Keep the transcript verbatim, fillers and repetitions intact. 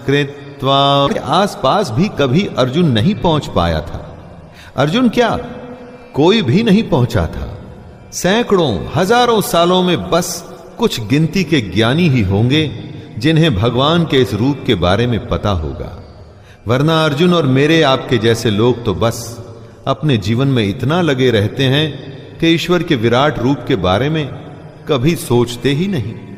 कृत्वा, आसपास भी कभी अर्जुन नहीं पहुंच पाया था। अर्जुन क्या, कोई भी नहीं पहुंचा था। सैकड़ों हजारों सालों में बस कुछ गिनती के ज्ञानी ही होंगे जिन्हें भगवान के इस रूप के बारे में पता होगा, वरना अर्जुन और मेरे आपके जैसे लोग तो बस अपने जीवन में इतना लगे रहते हैं कि ईश्वर के विराट रूप के बारे में कभी सोचते ही नहीं।